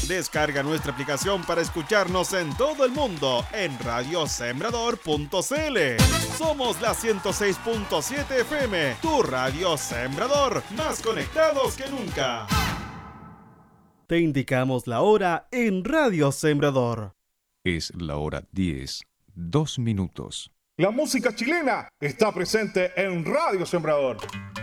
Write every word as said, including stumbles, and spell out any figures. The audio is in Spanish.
Descarga nuestra aplicación para escucharnos en todo el mundo en radio sembrador punto c l. Somos la ciento seis punto siete F M, tu radio Sembrador, más conectados que nunca. Te indicamos la hora en Radio Sembrador. Es la hora diez, dos minutos. La música chilena está presente en Radio Sembrador.